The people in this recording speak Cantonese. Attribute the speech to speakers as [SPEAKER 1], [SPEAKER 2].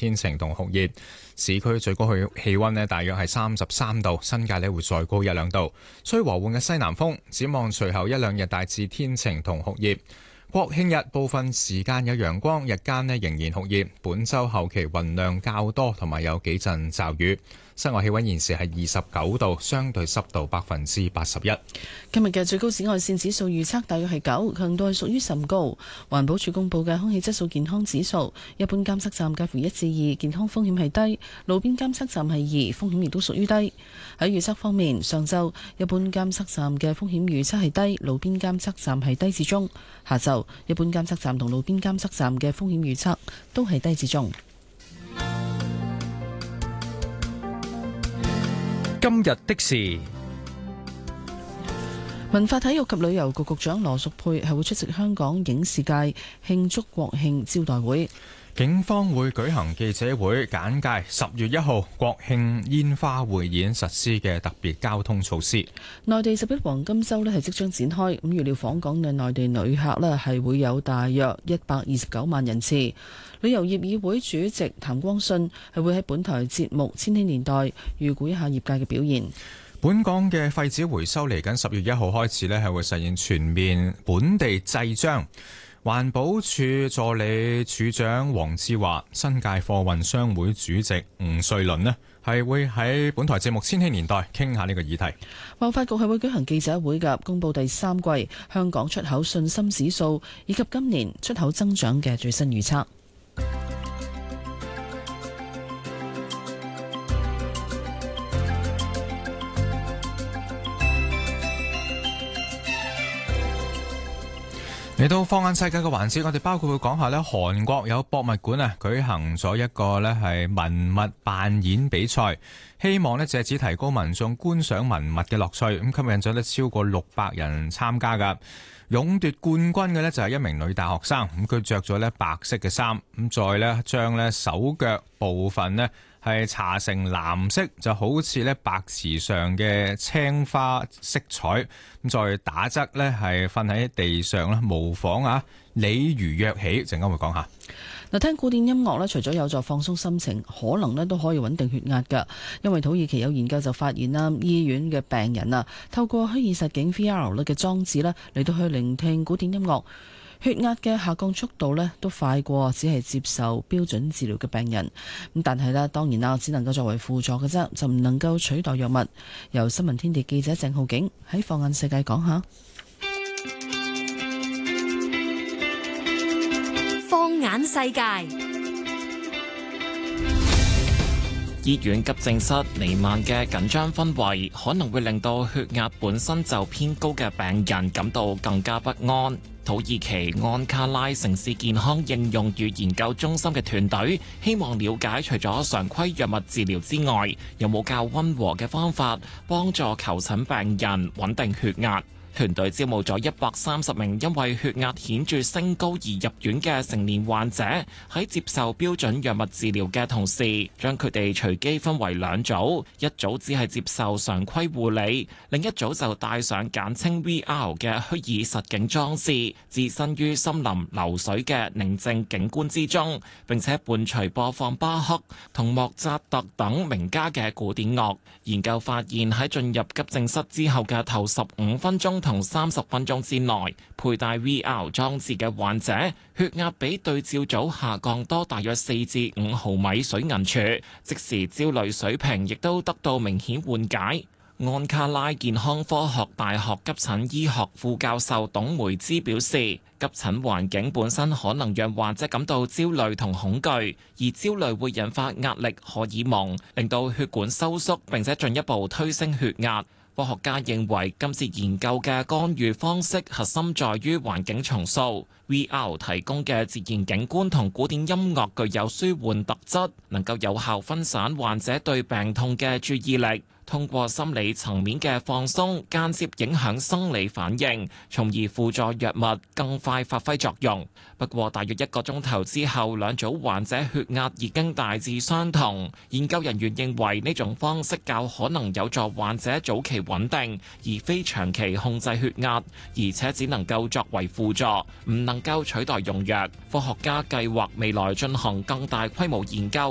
[SPEAKER 1] 天晴同酷熱。市區最高氣溫呢大約係33度，新界呢會再高1-2度。吹和緩嘅西南風，展望隨後1-2日大致天晴同酷熱。國慶日部分時間有陽光，日間呢仍然酷熱。本週後期雲量較多，同埋有幾陣驟雨。室外氣溫現時係29度，相對濕度81%。
[SPEAKER 2] 今日嘅最高紫外線指數預測大約係9，強度係屬於甚高。環保署公布嘅空氣質素健康指數，一般監測站介乎1至2，健康風險係低；路邊監測站係2，風險亦都屬於低。喺預測方面，上晝一般監測站嘅風險預測係低，路邊監測站係低至中；下晝一般監測站同路邊監測站嘅風險預測都係低至中。
[SPEAKER 3] 今日的事，
[SPEAKER 2] 文化體育及旅遊局局長羅淑佩係會出席香港影視界慶祝國慶招待會。
[SPEAKER 1] 警方會舉行記者會，簡介10月1號國慶煙花匯演實施嘅特別交通措施。
[SPEAKER 2] 內地11黃金週係即將展開，咁預料訪港嘅內地旅客係會有大約129萬人次。旅遊業議會主席譚光信係會喺本台節目《千禧年代》預估一下業界嘅表現。
[SPEAKER 1] 本港嘅廢紙回收嚟緊10月1號開始係會實現全面本地製漿。環保署助理署長黃志華、新界貨運商會主席吳瑞麟係會喺本台節目《千禧年代》傾下呢個議題。
[SPEAKER 2] 貿發局係會舉行記者會嘅，公佈第3季香港出口信心指數以及今年出口增長嘅最新預測。
[SPEAKER 1] 嚟到放眼世界嘅環節，我哋包括會講下韓國有博物館舉行咗一個係文物扮演比賽，希望借此提高民眾觀賞文物嘅樂趣，咁吸引咗超過600人參加噶。勇奪冠軍嘅就係一名女大學生，咁佢着咗白色嘅衫，咁再將手腳部分係搽成藍色，就好似白池上嘅青花色彩，咁再打側係瞓喺地上模仿鯉魚躍起。陣間會講下。
[SPEAKER 2] 聽古典音樂除咗有助放鬆心情，可能都可以穩定血壓㗎。因為土耳其有研究就發現啦，醫院嘅病人透過虛擬實境 VR 嘅裝置嚟到去聆聽古典音樂，血壓嘅下降速度都快過只係接受標準治療嘅病人。咁但係當然只能夠作為輔助嘅啫，就唔能夠取代藥物。由新聞天地記者鄭浩景喺放眼世界講下。
[SPEAKER 4] 放眼世界，醫院急症室彌漫嘅緊張氛圍，可能會令到血壓本身就偏高嘅病人感到更加不安。土耳其安卡拉城市健康應用與研究中心嘅團隊希望了解，除咗常規藥物治療之外，有冇較溫和嘅方法幫助求診病人穩定血壓。團隊招募咗130名因為血壓顯著升高而入院嘅成年患者，喺接受標準藥物治療嘅同時，將佢哋隨機分為2組，一組只係接受常規護理，另一組就戴上簡稱 VR 嘅虛擬實境裝置，置身於森林流水嘅寧靜景觀之中，並且伴隨播放巴赫同莫扎特等名家嘅古典樂。研究發現喺進入急症室之後嘅頭15分鐘同30分鐘之內，佩戴 VR 裝置嘅患者血壓比對照組下降多大約4至5毫米水銀柱，即時焦慮水平亦都得到明顯緩解。安卡拉健康科學大學急診醫學副教授董梅芝表示，急診環境本身可能讓患者感到焦慮同恐懼，而焦慮會引發壓力荷爾蒙，令到血管收縮，並且進一步推升血壓。科學家認為今次研究嘅干預方式核心在於環境重塑。VR 提供嘅自然景觀同古典音樂具有舒緩特質，能夠有效分散患者對病痛嘅注意力，通過心理層面嘅放鬆，間接影響生理反應，從而輔助藥物更快發揮作用。不過，大約1個鐘頭之後，2組患者血壓已經大致相同。研究人員認為呢種方式較可能有助患者早期穩定，而非長期控制血壓，而且只能夠作為輔助，唔能夠取代用藥。科學家計劃未來進行更大規模研究，